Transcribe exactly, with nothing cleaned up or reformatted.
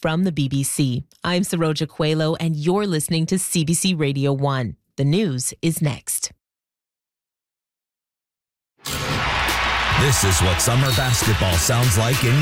from the B B C. I'm Saroja Coelho, and you're listening to C B C Radio one. The news is next. This is what summer basketball sounds like in